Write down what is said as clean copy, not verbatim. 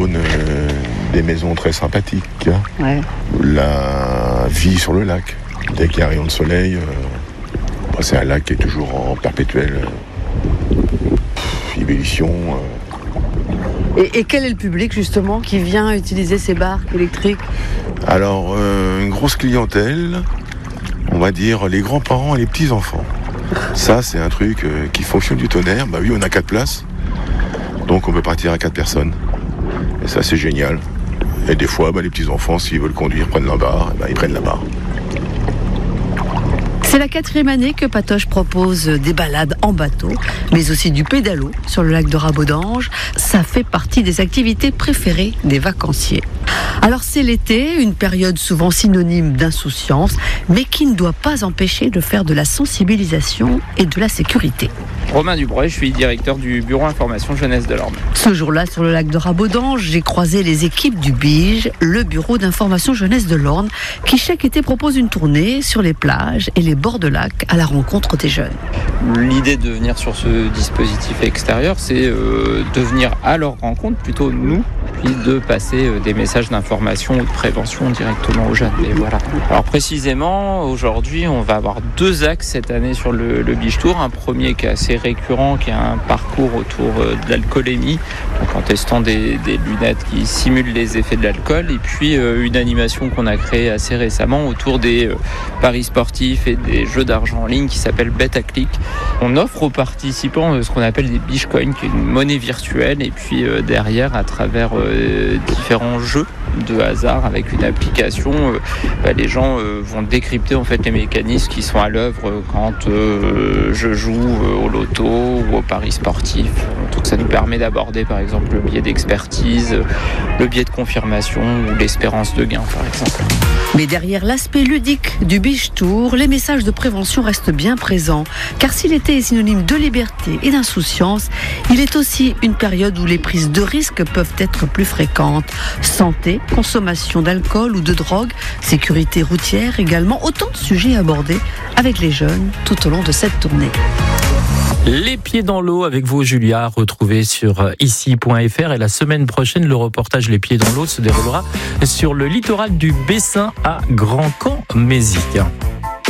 Saône, des maisons très sympathiques. Ouais. La vie sur le lac. Dès qu'il y a un rayon de soleil, c'est un lac qui est toujours en perpétuelle ébullition. Et quel est le public justement qui vient utiliser ces barques électriques ? Alors, une grosse clientèle, on va dire les grands-parents et les petits-enfants. Ça, c'est un truc qui fonctionne du tonnerre. Bah oui, on a 4 places, donc on peut partir à 4 personnes. Et ça, c'est génial. Et des fois, les petits-enfants, s'ils veulent conduire, prennent la barre, ils prennent la barre. C'est la 4e année que Patoche propose des balades en bateau, mais aussi du pédalo sur le lac de Rabodange. Ça fait partie des activités préférées des vacanciers. Alors c'est l'été, une période souvent synonyme d'insouciance, mais qui ne doit pas empêcher de faire de la sensibilisation et de la sécurité. Romain Dubreuil, je suis directeur du bureau information jeunesse de l'Orne. Ce jour-là, sur le lac de Rabodange, j'ai croisé les équipes du BIGE, le bureau d'information jeunesse de l'Orne, qui chaque été propose une tournée sur les plages et les bords de lac à la rencontre des jeunes. L'idée de venir sur ce dispositif extérieur, c'est de venir à leur rencontre, plutôt nous, puis de passer des messages d'information ou de prévention directement aux jeunes. Et voilà. Alors précisément, aujourd'hui, on va avoir 2 axes cette année sur le Beach Tour. Un premier qui est assez récurrent, qui est un parcours autour de l'alcoolémie, donc en testant des lunettes qui simulent les effets de l'alcool, et puis une animation qu'on a créée assez récemment autour des paris sportifs et des jeux d'argent en ligne qui s'appelle Bet à Clic. On offre aux participants ce qu'on appelle des Beach Coins, qui est une monnaie virtuelle, et puis derrière, à travers différents jeux de hasard avec une application, les gens vont décrypter en fait les mécanismes qui sont à l'œuvre quand je joue au loto ou au paris sportif. Donc ça nous permet d'aborder par exemple le biais d'expertise, le biais de confirmation ou l'espérance de gain par exemple. Mais derrière l'aspect ludique du Beach Tour, les messages de prévention restent bien présents. Car si l'été est synonyme de liberté et d'insouciance, il est aussi une période où les prises de risques peuvent être plus fréquentes. Santé, consommation d'alcool ou de drogue, sécurité routière également, autant de sujets abordés avec les jeunes tout au long de cette tournée. Les pieds dans l'eau avec vous, Julia, retrouvez sur ici.fr. Et la semaine prochaine, le reportage Les pieds dans l'eau se déroulera sur le littoral du Bessin à Grand-Camp-Mézic.